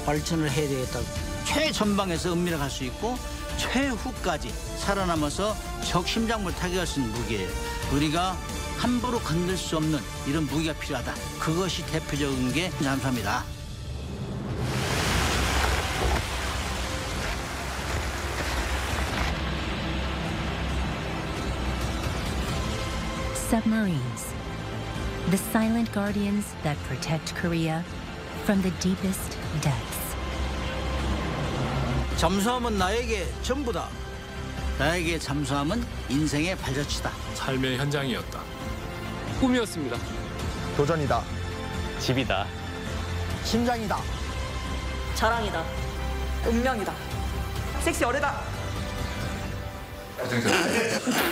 발전을 해야 되겠다. 최전방에서 은밀하게 할 수 있고 최후까지 살아남아서 적 심장부를 타격할 수 있는 무기예요. 우리가 함부로 건들 수 없는 이런 무기가 필요하다. 그것이 대표적인 게 잠수함이다. Submarines, the silent guardians that protect Korea from the deepest depths. 잠수함은 나에게 전부다. 나에게 잠수함은 인생의 발자취다. 삶의 현장이었다. 꿈이었습니다. 도전이다. 집이다. 심장이다. 자랑이다. 운명이다. 섹시 어레다.